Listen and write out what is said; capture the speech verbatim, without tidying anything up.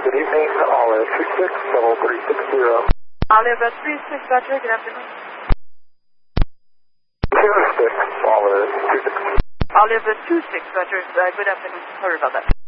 Good evening, Olive two six double three six zero. Olive three six, Roger, good afternoon. two six, Olive two six. Olive two six, Roger, uh, good afternoon. Sorry about that.